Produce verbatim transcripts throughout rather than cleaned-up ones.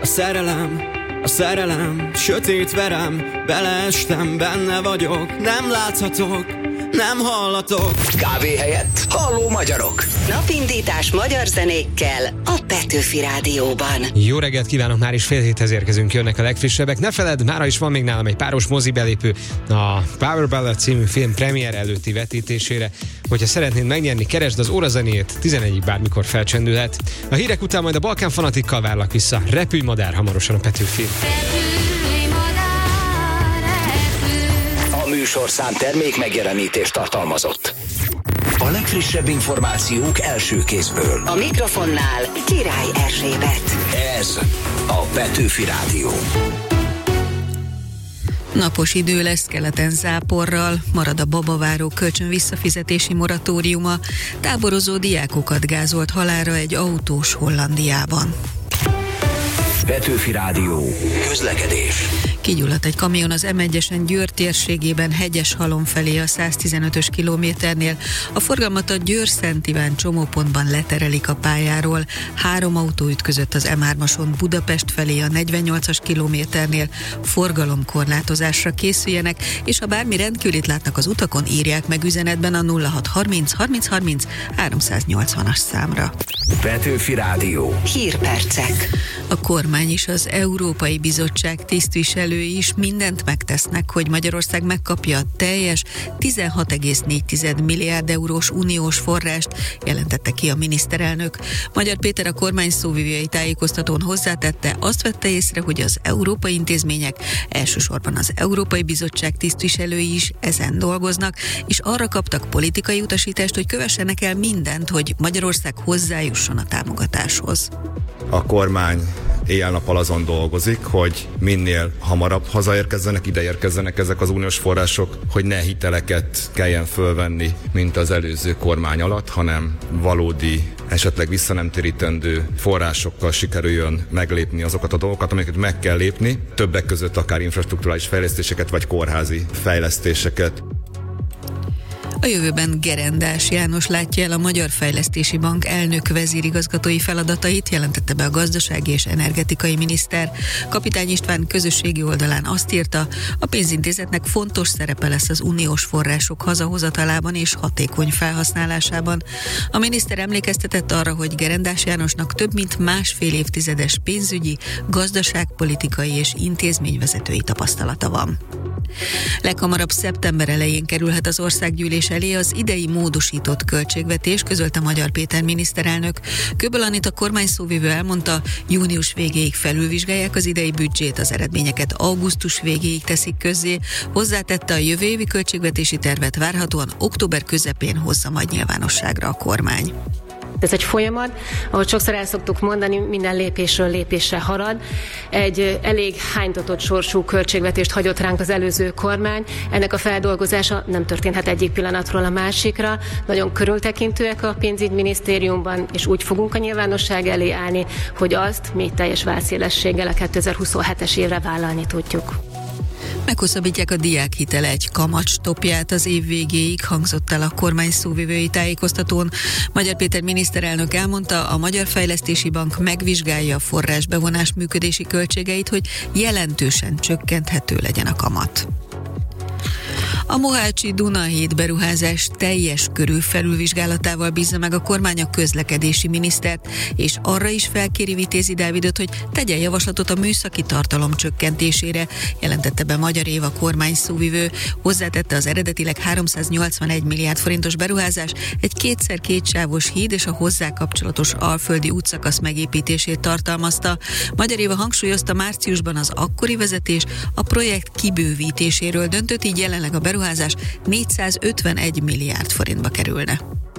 A szerelem, a szerelem, sötét verem, beleestem, benne vagyok, nem láthatok, nem hallatok. Kávé helyett halló magyarok. Napindítás magyar zenékkel a Petőfi Rádióban. Jó reggelt kívánok, már is fél héthez érkezünk, jönnek a legfrissebbek. Ne feledd, mára is van még nálam egy páros mozibelépő a Power Ballad című film premier előtti vetítésére. Hogyha szeretnéd megnyerni, keresd az órazenéjét, tizenegyig bármikor felcsendülhet. A hírek után majd a Balkán Fanatikkal várlak vissza. Repülj madár hamarosan a Petőfin. A műsorszám termék megjelenítést tartalmazott. A legfrissebb információk első kézből. A mikrofonnál Király Erzsébet. Ez a Petőfi Rádió. Napos idő lesz, keleten záporral, marad a babaváró kölcsön visszafizetési moratóriuma, táborozó diákokat gázolt halálra egy autós Hollandiában. Petőfi Rádió. Közlekedés. Kigyulladt egy kamion az em egyesen Győr térségében Hegyeshalom felé a száztizenötös kilométernél. A forgalmat a Győr-Szent Iván csomópontban leterelik a pályáról. Három autó ütközött az em hármason Budapest felé a negyvennyolcas kilométernél. Forgalomkorlátozásra készüljenek, és ha bármi rendkívülit látnak az utakon, írják meg üzenetben a nulla hat harminc harminc harminc háromszáznyolcvanas számra. Petőfi Rádió. Hírpercek. A kormány és az Európai Bizottság tisztviselői is mindent megtesznek, hogy Magyarország megkapja a teljes tizenhat egész négy milliárd eurós uniós forrást, jelentette ki a miniszterelnök. Magyar Péter a kormány szóvivői tájékoztatón hozzátette, azt vette észre, hogy az európai intézmények, elsősorban az Európai Bizottság tisztviselői is ezen dolgoznak, és arra kaptak politikai utasítást, hogy kövessenek el mindent, hogy Magyarország hozzájusson a támogatáshoz. A kormány éjjel-nappal azon dolgozik, hogy minél hamarabb hazaérkezzenek, ideérkezzenek ezek az uniós források, hogy ne hiteleket kelljen fölvenni, mint az előző kormány alatt, hanem valódi, esetleg vissza nem térítendő forrásokkal sikerüljön meglépni azokat a dolgokat, amiket meg kell lépni, többek között akár infrastrukturális fejlesztéseket, vagy kórházi fejlesztéseket. A jövőben Gerendás János látja el a Magyar Fejlesztési Bank elnök vezérigazgatói feladatait, jelentette be a gazdasági és energetikai miniszter. Kapitány István közösségi oldalán azt írta, a pénzintézetnek fontos szerepe lesz az uniós források hazahozatalában és hatékony felhasználásában. A miniszter emlékeztetett arra, hogy Gerendás Jánosnak több mint másfél évtizedes pénzügyi, gazdaságpolitikai és intézményvezetői tapasztalata van. Leghamarabb szeptember elején kerülhet az országgyűlés elé az idei módosított költségvetés, közölte Magyar Péter miniszterelnök. Kőből Anita kormányszóvivő elmondta, június végéig felülvizsgálják az idei büdzsét, az eredményeket augusztus végéig teszik közzé. Hozzátette, a jövő évi költségvetési tervet várhatóan október közepén hozza majd nyilvánosságra a kormány. Ez egy folyamat, ahogy sokszor el szoktuk mondani, minden lépésről lépésre halad. Egy elég hánytatott sorsú költségvetést hagyott ránk az előző kormány. Ennek a feldolgozása nem történhet egyik pillanatról a másikra. Nagyon körültekintőek a pénzügyminisztériumban, és úgy fogunk a nyilvánosság elé állni, hogy azt mi teljes válszélességgel a kétezer-huszonhetes évre vállalni tudjuk. Meghosszabbítják a diákhitel egy kamatstoppját az év végéig, hangzott el a kormány szóvivői tájékoztatón. Magyar Péter miniszterelnök elmondta, a Magyar Fejlesztési Bank megvizsgálja a forrásbevonás működési költségeit, hogy jelentősen csökkenthető legyen a kamat. A Mohácsi Dunahíd beruházás teljes körű felülvizsgálatával bízza meg a kormány a közlekedési minisztert, és arra is felkéri Vitézi Dávidot, hogy tegyen javaslatot a műszaki tartalom csökkentésére, jelentette be Magyar Éva kormány szóvivő. Hozzátette, az eredetileg háromszáznyolcvanegy milliárd forintos beruházás egy kétszer kétsávos híd és a hozzá kapcsolatos alföldi útszakasz megépítését tartalmazta. Magyar Éva hangsúlyozta, márciusban az akkori vezetés a projekt kibővítéséről döntött, így jelenleg a beruházás négyszázötvenegy milliárd forintba kerülne.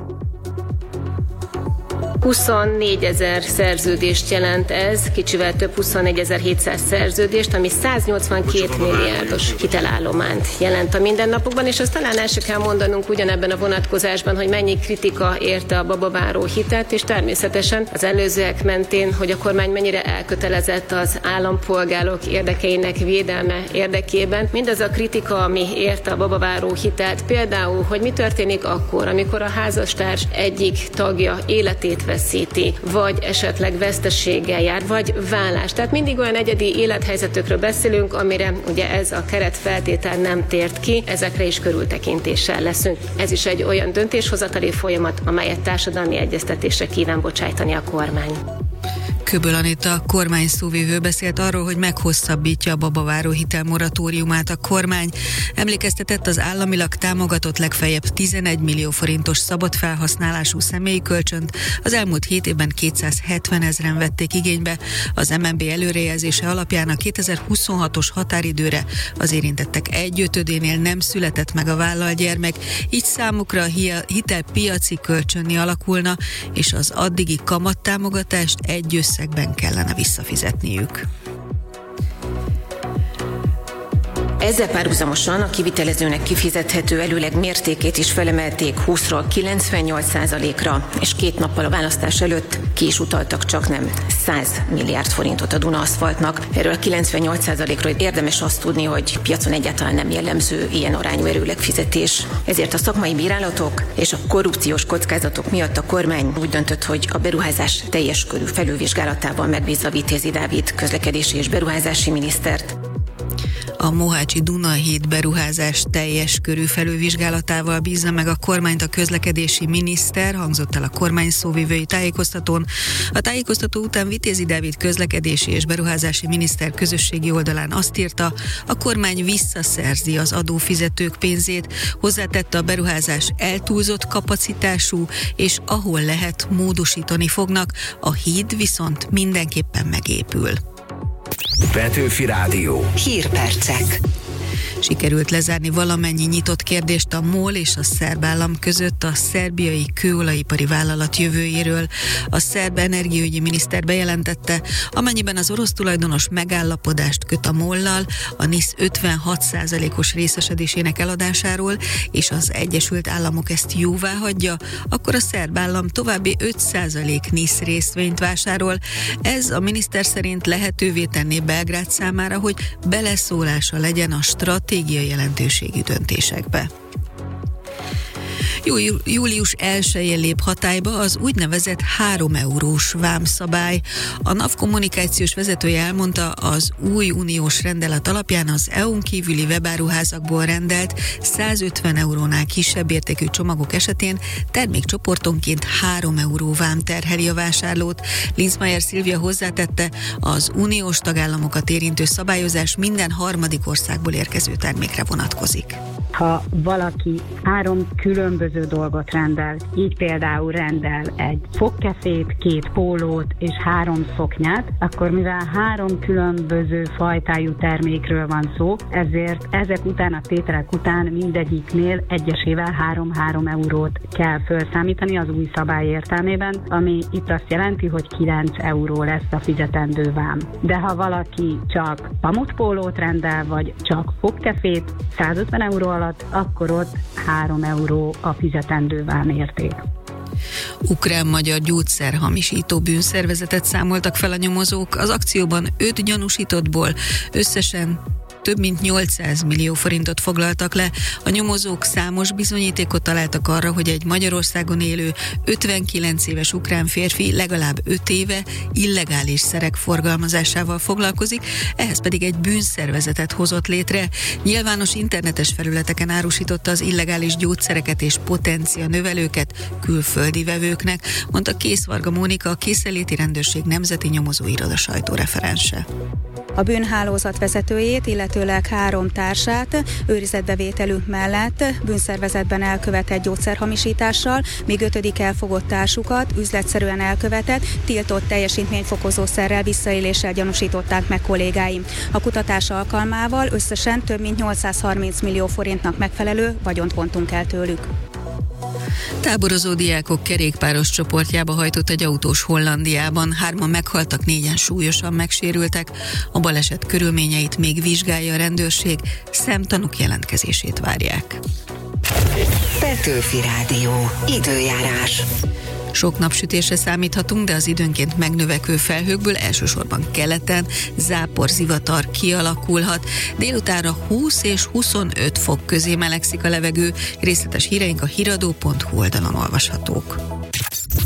huszonnégyezer szerződést jelent ez, kicsivel több huszonnégyezer-hétszáz szerződést, ami száznyolcvankét milliárdos hitelállományt jelent a mindennapokban, és azt talán el se kell mondanunk ugyanebben a vonatkozásban, hogy mennyi kritika érte a babaváró hitelt, és természetesen az előzőek mentén, hogy a kormány mennyire elkötelezett az állampolgárok érdekeinek védelme érdekében. Mindaz a kritika, ami érte a babaváró hitelt, például, hogy mi történik akkor, amikor a házastárs egyik tagja életét elveszíti, vagy esetleg veszteséggel jár, vagy vállás. Tehát mindig olyan egyedi élethelyzetekről beszélünk, amire ugye ez a keretfeltétel nem tért ki, ezekre is körültekintéssel leszünk. Ez is egy olyan döntéshozatali folyamat, amelyet társadalmi egyeztetésre kíván bocsájtani a kormány. Köböl Anita, a kormány szóvivő beszélt arról, hogy meghosszabbítja a babaváró hitel moratóriumát a kormány. Emlékeztetett, az államilag támogatott legfeljebb tizenegy millió forintos szabad felhasználású személyi kölcsönt az elmúlt hét évben kétszázhetven ezren vették igénybe. Az em en bé előrejelzése alapján a kétezer-huszonhatos határidőre az érintettek egyötödénél nem született meg a vállalt gyermek, így számukra a hitel piaci kölcsönni alakulna, és az addigi kamattámogatást egy összegben kellene visszafizetniük. Ezzel párhuzamosan a kivitelezőnek kifizethető előleg mértékét is felemelték húszról kilencvennyolc százalékra, és két nappal a választás előtt ki is utaltak csaknem száz milliárd forintot a Duna aszfaltnak. Erről a kilencvennyolc százalékról érdemes azt tudni, hogy piacon egyáltalán nem jellemző ilyen arányú előlegfizetés. Ezért a szakmai bírálatok és a korrupciós kockázatok miatt a kormány úgy döntött, hogy a beruházás teljes körű felülvizsgálatával megbízza Vitézi Dávid közlekedési és beruházási minisztert. A Mohácsi Duna-híd beruházás teljes körű felülvizsgálatával bízza meg a kormányt a közlekedési miniszter, hangzott el a kormány szóvivői tájékoztatón. A tájékoztató után Vitézi Dávid közlekedési és beruházási miniszter közösségi oldalán azt írta, a kormány visszaszerzi az adófizetők pénzét, hozzátette, a beruházás eltúlzott kapacitású, és ahol lehet, módosítani fognak, a híd viszont mindenképpen megépül. Petőfi Rádió. Hírpercek. Sikerült lezárni valamennyi nyitott kérdést a MOL és a szerb állam között a szerbiai kőolajipari vállalat jövőjéről. A szerb energiaügyi miniszter bejelentette, amennyiben az orosz tulajdonos megállapodást köt a MOL-lal a NISZ ötvenhat százalékos részesedésének eladásáról, és az Egyesült Államok ezt jóvá hagyja, akkor a szerb állam további öt százalék NISZ részvényt vásárol. Ez a miniszter szerint lehetővé tenné Belgrád számára, hogy beleszólása legyen a stratégiai jelentőségű döntésekbe. Jú, július elsején lép hatályba az úgynevezett három eurós vámszabály. A NAV kommunikációs vezetője elmondta, az új uniós rendelet alapján az é u-n kívüli webáruházakból rendelt százötven eurónál kisebb értékű csomagok esetén termékcsoportonként három euró vám terheli a vásárlót. Linzmeier Szilvia hozzátette, az uniós tagállamokat érintő szabályozás minden harmadik országból érkező termékre vonatkozik. Ha valaki három különböző dolgot rendel, így például rendel egy fogkefét, két pólót és három szoknyát, akkor mivel három különböző fajtájú termékről van szó, ezért ezek után, a tételek után mindegyiknél egyesével három-három eurót kell felszámítani az új szabály értelmében, ami itt azt jelenti, hogy kilenc euró lesz a fizetendő vám. De ha valaki csak pamutpólót rendel, vagy csak fogkefét százötven euró alatt, akkor ott három euró a fizetendő vámérték. Ukrán-magyar gyógyszerhamisító bűnszervezetet számoltak fel a nyomozók. Az akcióban öt gyanúsítottból összesen több mint nyolcszáz millió forintot foglaltak le. A nyomozók számos bizonyítékot találtak arra, hogy egy Magyarországon élő ötvenkilenc éves ukrán férfi legalább öt éve illegális szerek forgalmazásával foglalkozik, ehhez pedig egy bűnszervezetet hozott létre. Nyilvános internetes felületeken árusította az illegális gyógyszereket és potencia növelőket külföldi vevőknek, mondta Kész Varga Mónika, a Készenléti Rendőrség Nemzeti Nyomozóiroda sajtóreferense. A bűnhálózat vezetőjét, illetőleg három társát őrizetbevételük mellett bűnszervezetben elkövetett gyógyszerhamisítással, míg ötödik elfogott társukat üzletszerűen elkövetett, tiltott teljesítményfokozószerrel visszaéléssel gyanúsították meg kollégáim. A kutatás alkalmával összesen több mint nyolcszázharminc millió forintnak megfelelő vagyont vontunk el tőlük. Táborozó diákok kerékpáros csoportjába hajtott egy autós Hollandiában. Hárman meghaltak, négyen súlyosan megsérültek. A baleset körülményeit még vizsgálja a rendőrség, szemtanúk jelentkezését várják. Petőfi Rádió. Időjárás. Sok napsütésre számíthatunk, de az időnként megnövekvő felhőkből elsősorban keleten zápor, zivatar kialakulhat. Délutánra húsz és huszonöt fok közé melegszik a levegő. Részletes híreink a híradó pont hu oldalon olvashatók.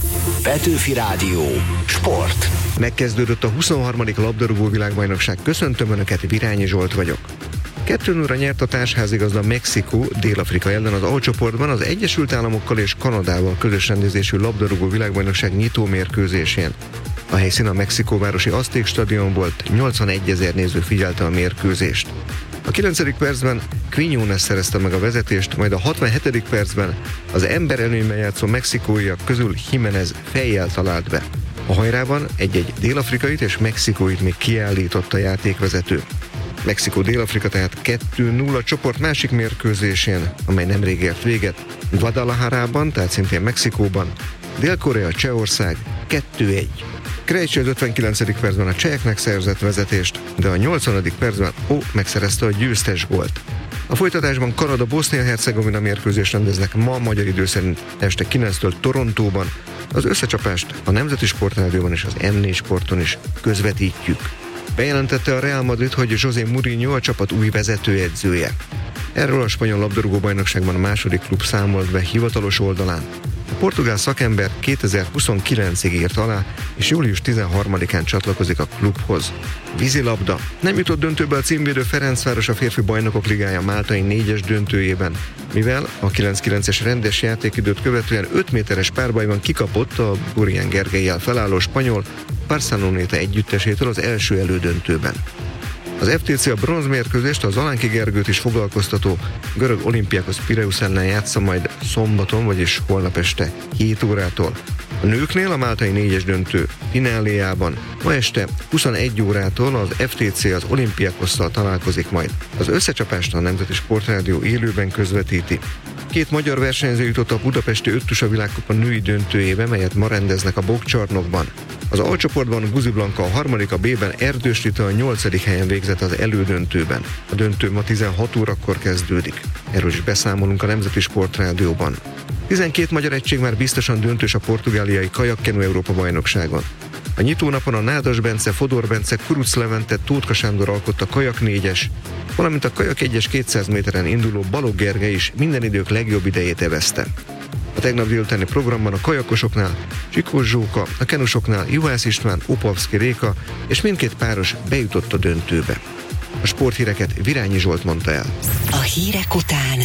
Petőfi Rádió. Sport. Megkezdődött a huszonharmadik labdarúgó világbajnokság. Köszöntöm Önöket, Virányi Zsolt vagyok. kettő nulla nyert a társházigazda Mexikó Dél-Afrika ellen az A csoportban az Egyesült Államokkal és Kanadával közös rendezésű labdarúgó világbajnokság nyitó mérkőzésén. A helyszín a mexikóvárosi Azték stadion volt, nyolcvanegy néző figyelte a mérkőzést. A kilencedik percben Quiñones szerezte meg a vezetést, majd a hatvanhetedik percben az ember előnyben játszó mexikóiak közül Jiménez fejjel talált be. A hajrában egy-egy dél-afrikait és mexikóit még kiállított a játékvezető. Mexikó-Dél-Afrika tehát kettő nulla csoport másik mérkőzésén, amely nemrég ért véget, Guadalajarában, tehát szintén Mexikóban, Dél-Korea, Csehország kettő egy. Krejci az ötvenkilencedik percben a cseheknek szerzett vezetést, de a nyolcvanadik percben Ó megszerezte a győztes gólt. A folytatásban Kanada-Bosznia-Hercegovina mérkőzést rendeznek ma magyar idő szerint este kilenctől Torontóban. Az összecsapást a Nemzeti Sportrádióban és az em négy Sporton is közvetítjük. Bejelentette a Real Madrid, hogy José Mourinho a csapat új vezetőedzője. Erről a spanyol labdarúgó-bajnokságban a második klub számolt be hivatalos oldalán. A portugál szakember kétezer-huszonkilencig írt alá, és július tizenharmadikán csatlakozik a klubhoz. Vízilabda. Nem jutott döntőbe a címvédő Ferencváros a férfi bajnokok ligája máltai négyes döntőjében, mivel a kilenc kilences rendes játékidőt követően öt méteres párbajban kikapott a Burián Gergellyel felálló spanyol Barceloneta együttesétől az első elődöntőben. Az ef té cé a bronzmérkőzést az Alánki Gergőt is foglalkoztató görög Olympiakos Pireus ellen játsza majd szombaton, vagyis holnap este hét órától. A nőknél a máltai négyes döntő fináléjában ma este huszonegy órától az ef té cé az Olympiakosszal találkozik majd. Az összecsapást a Nemzeti Sportrádió élőben közvetíti. Két magyar versenyző jutott a budapesti öttusa világkupa női döntőjébe, melyet ma rendeznek a Bokcsarnokban. Az A csoportban Guzi Blanka a harmadik, a B-ben Erdős Rita a nyolcadik helyen végzett az elődöntőben. A döntő ma tizenhat órakor kezdődik. Erről is beszámolunk a Nemzeti Sportrádióban. tizenkét magyar egység már biztosan döntős a portugáliai kajakkenu Európa-bajnokságon. A nyitónapon a Nádas Bence, Fodor Bence, Kuruc Levente, Tótka Sándor alkotta kajak négyes, valamint a kajak egyes kétszáz méteren induló Balogh Gergely is minden idők legjobb idejét evezte. A tegnap délutáni programban a kajakosoknál Csikós Zsóka, a kenusoknál Juhász István, Opavszki Réka, és mindkét páros bejutott a döntőbe. A sporthíreket Virányi Zsolt mondta el. A hírek után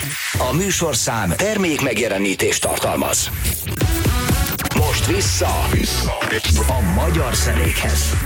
a műsorszám termék megjelenítést tartalmaz. Most vissza, vissza. a magyar zenékhez.